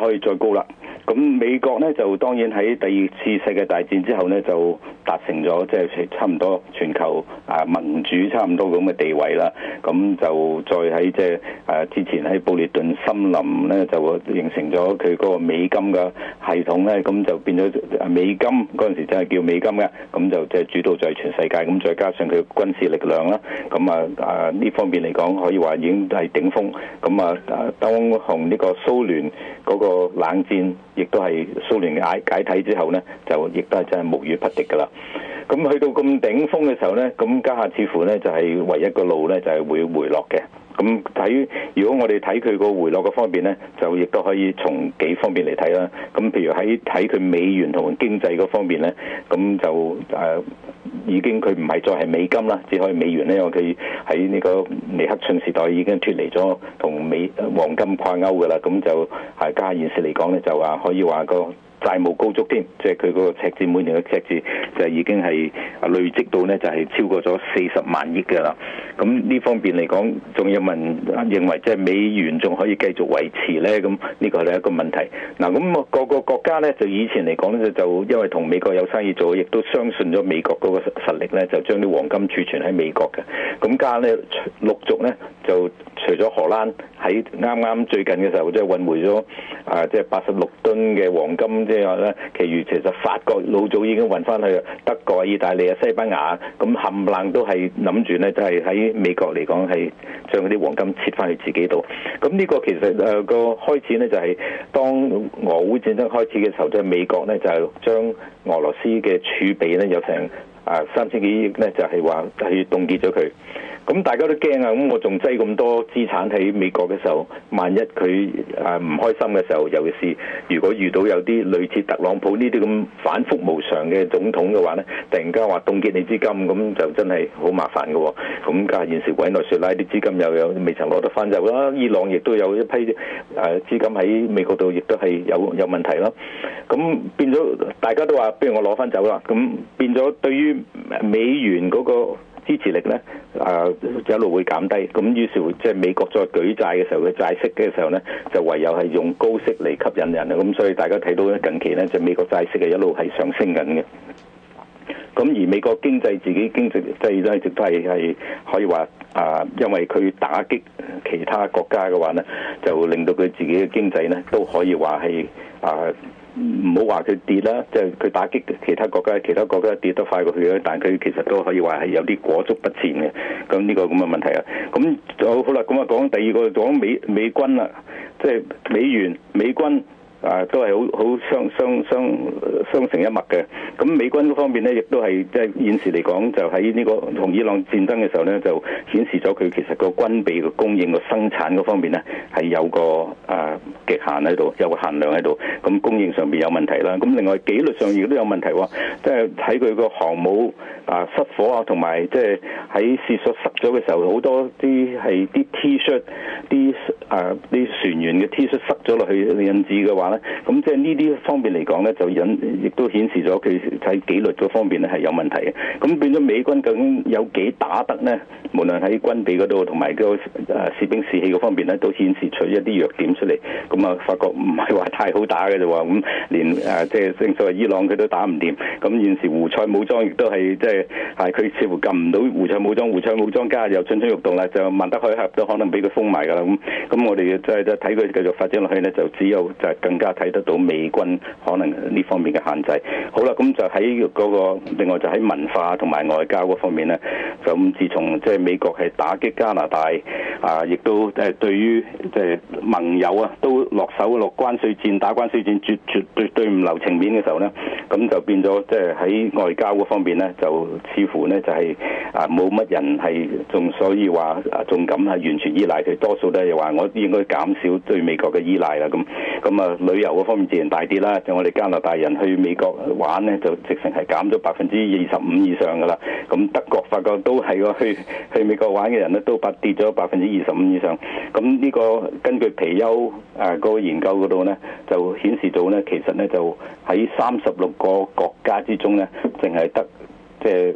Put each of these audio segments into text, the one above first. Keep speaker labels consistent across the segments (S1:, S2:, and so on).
S1: 可以再高啦。咁美國呢，就當然喺第二次世界大戰之後呢，就達成咗即係差唔多全球民主差唔多咁嘅地位啦。咁就再喺即係之前喺布列頓森林呢，就形成咗佢嗰個美金嘅系統呢，咁就變咗美金嗰陣時真係叫美金嘅，咁就即係主導在全世界。咁再加上佢軍事力量啦，咁呢方面嚟講可以話已經係頂峰。咁當同呢個蘇聯嗰個冷戰，亦都係蘇聯解體之後呢，就亦都係真係無與匹敵㗎啦。咁去到咁頂峰嘅時候呢，咁家下似乎呢就係唯一個路呢，就係會回落嘅。咁如果我哋睇佢個回落嘅方面呢，就亦都可以從幾方面嚟睇啦。咁譬如喺睇佢美元同經濟嗰方面呢，咁就已經佢唔係再係美金啦，只可以美元呢，因為佢喺呢個尼克遜時代已經脫離咗同黃金掛鈎㗎啦。咁就家下現時嚟講呢，就話可以話個債務高築添，即係佢嗰個赤字每年嘅赤字就已經係累積到呢，就係超過咗40萬億㗎啦。咁呢方面嚟講，仲有人認為即係美元仲可以繼續維持呢？咁呢個係一個問題。嗱，咁各個國家呢，就以前嚟講呢，就因為同美國有生意做，亦都相信咗美國嗰個實力呢，就將啲黃金儲存喺美國嘅。咁家呢，陸續呢，就除咗荷蘭喺啱啱最近嘅時候即係運回咗即係86噸嘅黃金之外咧，其餘其實法國老早已經運翻去，德國、意大利啊、西班牙咁冚唪唥都係諗住咧，都係喺美國嚟講係將嗰啲黃金切翻去自己度。咁呢個其實個開始呢，就係當俄烏戰爭開始嘅時候，即係美國呢，就係將俄羅斯嘅儲備呢，有成3000幾億呢，就係話係凍結咗佢。咁大家都驚啊！咁我仲擠咁多資產喺美國嘅時候，萬一佢唔開心嘅時候，尤其是如果遇到有啲類似特朗普呢啲咁反覆無常嘅總統嘅話呢，突然間話凍結你資金，咁就真係好麻煩嘅。咁家現時委內瑞拉啲資金又有未曾攞得翻走啦，伊朗亦都有一批資金喺美國度，亦都係有問題啦。咁變咗大家都話，不如我攞翻走啦。咁變咗對於美元嗰個支持力呢，一路會減低，咁於是乎即係美國再舉債嘅時候，佢債息嘅時候呢，就唯有係用高息嚟吸引人啊！咁所以大家睇到咧，近期呢，就美國債息係一路係上升緊嘅。咁而美國經濟自己經濟咧，一直都係可以話因為佢打擊其他國家嘅話呢，就令到佢自己嘅經濟呢，都可以話係唔好話佢跌啦，即係佢打擊其他國家，其他國家跌得快過佢咧，但係佢其實都可以話係有啲裹足不前嘅。咁呢個咁嘅問題啊，咁好啦，咁講第二個講美軍啦，即係美元美軍。都係好相成一脈嘅。咁美軍嗰方面呢，亦都係即係現時嚟講，就喺呢個同伊朗戰爭嘅時候呢，就顯示咗佢其實個軍備嘅供應個生產嗰方面呢，係有個極限喺度，有個限量喺度。咁供應上面有問題啦。咁另外紀律上亦都有問題喎，即係喺佢個航母失火啊，同埋即係喺廁所塞咗嘅時候，好多啲係啲 T-shirt 啲船員嘅 T-shirt 塞咗落去引致嘅話。咁即係呢啲方面嚟講呢，就亦都顯示咗佢喺紀律嗰方面呢係有問題嘅。咁變咗美軍究竟有幾打得呢？無論喺軍備嗰度同埋個士兵士氣嗰方面呢，都顯示出一啲弱點出嚟。咁發覺唔係話太好打嘅啫喎。咁連即係正所謂伊朗佢都打唔掂。咁現時胡塞武裝亦都係即係佢似乎撳唔到胡塞武裝家又蠢蠢欲動啦，就曼德海峽都可能俾佢封埋㗎啦。咁我哋即係睇佢繼續發展落去呢，就只有就係更加睇得到美軍可能呢方面嘅限制。好啦，咁就喺嗰個另外就喺文化同埋外交嗰方面呢，咁自從即係美國係打擊加拿大亦都對於即係盟友啊都落手落關稅戰，打關稅戰絕對唔留情面嘅時候呢，咁就變咗即係喺外交嗰方面呢，就似乎呢就係冇乜人係仲所以話仲敢係完全依賴佢，多數都係話我應該減少對美國嘅依賴啦。咁旅遊嗰方面自然大啲啦，就我哋加拿大人去美國玩呢，就直情係減咗25%以上噶啦。咁德國、法國都係去美國玩嘅人呢，都跌咗25%以上。咁呢個根據皮尤嗰個研究嗰度呢，就顯示到呢，其實呢就喺36個國家之中呢，淨係得即係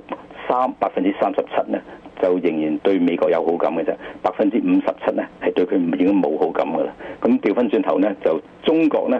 S1: 37%呢，就仍然對美國有好感嘅啫，57%呢係對佢已經冇好感噶啦。咁調翻轉頭呢，就中國呢。